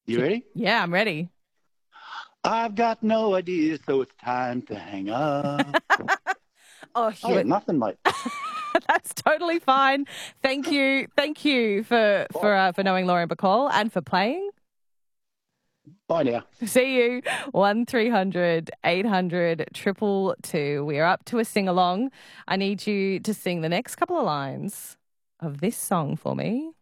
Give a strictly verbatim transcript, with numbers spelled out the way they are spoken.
You ready? Yeah, I'm ready. I've got no idea, so it's time to hang up. Oh, I you got were. nothing, mate. That's totally fine. Thank you, thank you for Bye. for uh, for knowing Lauren Bacall and for playing. Bye now. See you one three hundred eight hundred triple two. We are up to a sing along. I need you to sing the next couple of lines of this song for me.